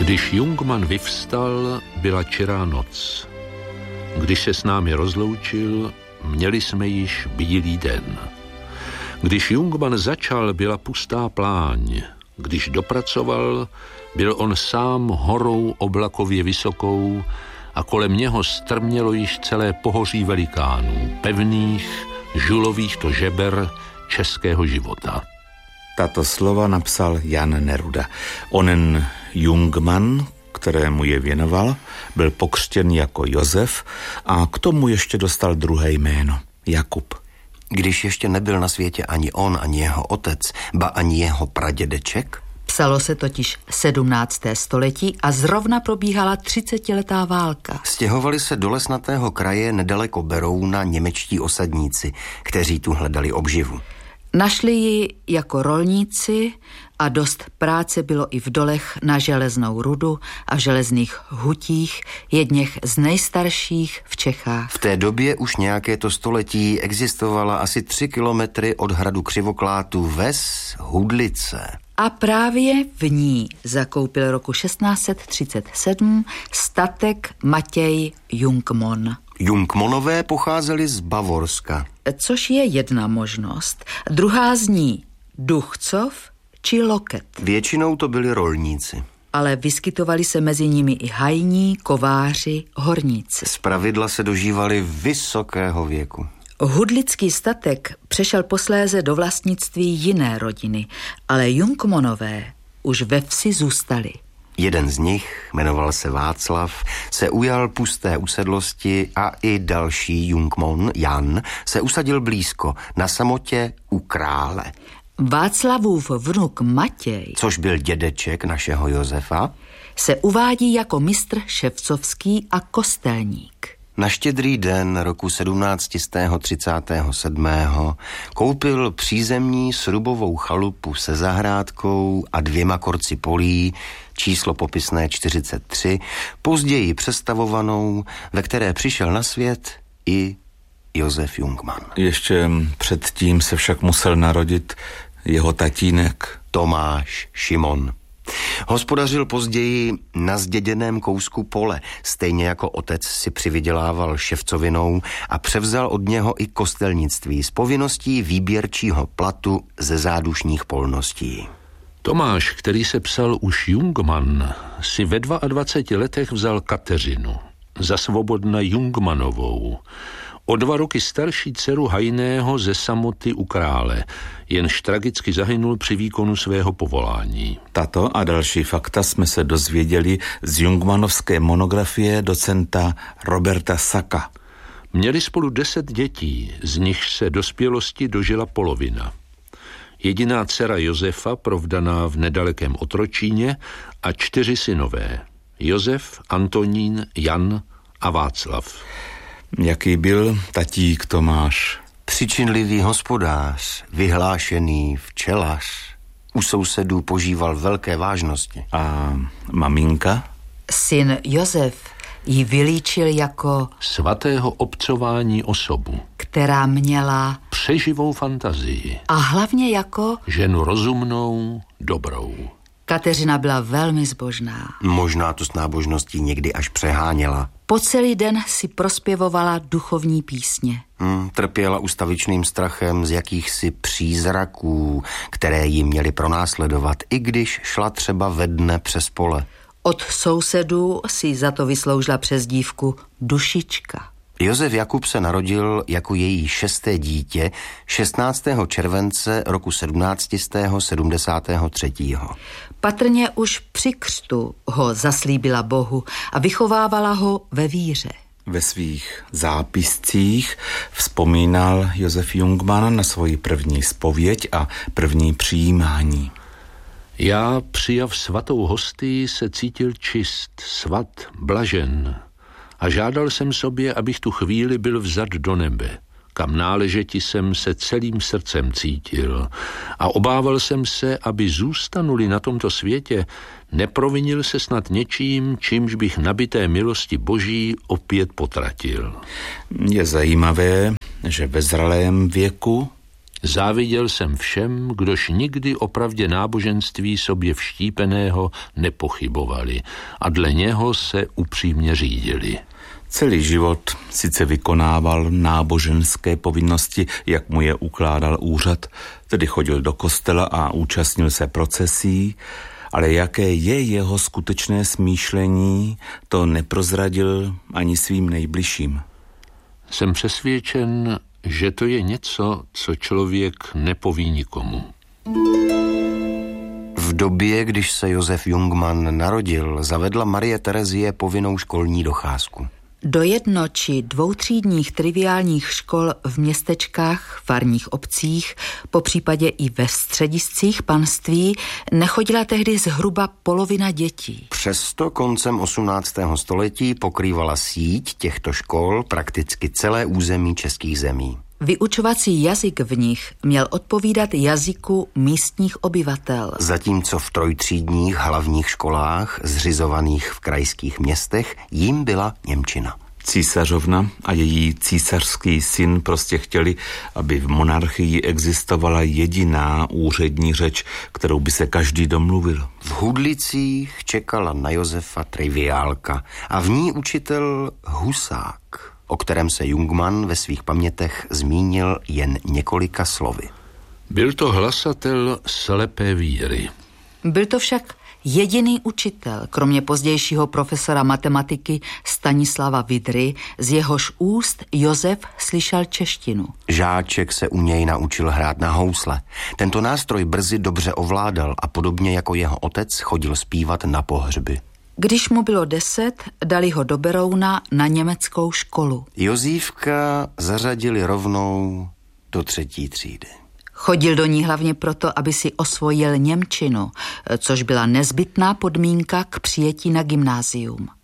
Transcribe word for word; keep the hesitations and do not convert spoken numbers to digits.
Když Jungmann vyvstal, byla čirá noc. Když se s námi rozloučil, měli jsme již bílý den. Když Jungmann začal, byla pustá pláň. Když dopracoval, byl on sám horou oblakově vysokou a kolem něho strmělo již celé pohoří velikánů, pevných, žulových to žeber českého života. Tato slova napsal Jan Neruda. Onen Jungmann, kterému je věnoval, byl pokřtěn jako Josef a k tomu ještě dostal druhé jméno, Jakub. Když ještě nebyl na světě ani on, ani jeho otec, ba ani jeho pradědeček? Psalo se totiž sedmnácté století a zrovna probíhala třicetiletá válka. Stěhovali se do lesnatého kraje nedaleko Berouna němečtí osadníci, kteří tu hledali obživu. Našli ji jako rolníci a dost práce bylo i v dolech na železnou rudu a v železných hutích, jedněch z nejstarších v Čechách. V té době už nějaké to století existovala asi tři kilometry od hradu Křivoklátu ves Hudlice. A právě v ní zakoupil roku šestnáct set třicet sedm statek Matěj Jungmann. Jungmannové pocházeli z Bavorska. Což je jedna možnost. Druhá zní Duchcov či Loket. Většinou to byli rolníci. Ale vyskytovali se mezi nimi i hajní, kováři, horníci. Zpravidla se dožívali vysokého věku. Hudlický statek přešel posléze do vlastnictví jiné rodiny, ale Jungmannové už ve vsi zůstali. Jeden z nich, jmenoval se Václav, se ujal pusté usedlosti a i další Jungmann, Jan, se usadil blízko, na samotě u krále. Václavův vnuk Matěj, což byl dědeček našeho Josefa, se uvádí jako mistr ševcovský a kostelník. Na Štědrý den roku sedmnáct set třicet sedm koupil přízemní srubovou chalupu se zahrádkou a dvěma korci polí, číslo popisné čtyřicet tři, později přestavovanou, ve které přišel na svět i Josef Jungmann. Ještě předtím se však musel narodit jeho tatínek Tomáš Šimon. Hospodařil později na zděděném kousku pole, stejně jako otec si přivydělával ševcovinou a převzal od něho i kostelnictví s povinností výběrčího platu ze zádušních polností. Tomáš, který se psal už Jungmann, si ve dvaceti dvou letech vzal Kateřinu za svobodna Jungmannovou, o dva roky starší dceru hajného ze samoty u krále, jenž tragicky zahynul při výkonu svého povolání. Tato a další fakta jsme se dozvěděli z Jungmannovské monografie docenta Roberta Sacka. Měli spolu deset dětí, z nich se dospělosti dožila polovina. Jediná dcera Josefa, provdaná v nedalekém Otročíně, a čtyři synové. Josef, Antonín, Jan a Václav. Jaký byl tatík Tomáš? Přičinlivý hospodář, vyhlášený včelař. U sousedů požíval velké vážnosti. A maminka? Syn Josef ji vylíčil jako svatého obcování osobu, která měla přeživou fantazii a hlavně jako ženu rozumnou, dobrou. Kateřina byla velmi zbožná. Možná to s nábožností někdy až přeháněla. Po celý den si prospěvovala duchovní písně. Hmm, trpěla ustavičným strachem z jakýchsi přízraků, které ji měly pronásledovat, i když šla třeba ve dne přes pole. Od sousedů si za to vysloužila přezdívku Dušička. Josef Jakub se narodil jako její šesté dítě šestnáctého července roku sedmnáct set sedmdesát tři. Patrně už při křtu ho zaslíbila Bohu a vychovávala ho ve víře. Ve svých zápiscích vzpomínal Josef Jungmann na svoji první zpověď a první přijímání. Já, přijav svatou hostii, se cítil čist, svat, blažen a žádal jsem sobě, abych tu chvíli byl vzat do nebe, kam náležeti jsem se celým srdcem cítil a obával jsem se, aby zůstanuli na tomto světě, neprovinil se snad něčím, čímž bych nabité milosti Boží opět potratil. Je zajímavé, že ve zralém věku Záviděl jsem všem, kdož nikdy o pravdě náboženství sobě vštípeného nepochybovali a dle něho se upřímně řídili. Celý život sice vykonával náboženské povinnosti, jak mu je ukládal úřad, tedy chodil do kostela a účastnil se procesí, ale jaké je jeho skutečné smýšlení, to neprozradil ani svým nejbližším. Jsem přesvědčen, že to je něco, co člověk nepoví nikomu. V době, když se Josef Jungmann narodil, zavedla Marie Terezie povinnou školní docházku. Do jedno- či dvoutřídních triviálních škol v městečkách, farních obcích, po případě i ve střediscích panství nechodila tehdy zhruba polovina dětí. Přesto koncem osmnáctého století pokrývala síť těchto škol prakticky celé území českých zemí. Vyučovací jazyk v nich měl odpovídat jazyku místních obyvatel. Zatímco v trojtřídních hlavních školách, zřizovaných v krajských městech, jim byla němčina. Císařovna a její císařský syn prostě chtěli, aby v monarchii existovala jediná úřední řeč, kterou by se každý domluvil. V Hudlicích čekala na Josefa triviálka a v ní učitel Husák, o kterém se Jungmann ve svých pamětech zmínil jen několika slovy. Byl to hlasatel slepé víry. Byl to však jediný učitel, kromě pozdějšího profesora matematiky Stanislava Vydry, z jehož úst Josef slyšel češtinu. Žáček se u něj naučil hrát na housle. Tento nástroj brzy dobře ovládal a podobně jako jeho otec chodil zpívat na pohřby. Když mu bylo deset, dali ho do Berouna na německou školu. Jozífka zařadili rovnou do třetí třídy. Chodil do ní hlavně proto, aby si osvojil němčinu, což byla nezbytná podmínka k přijetí na gymnázium.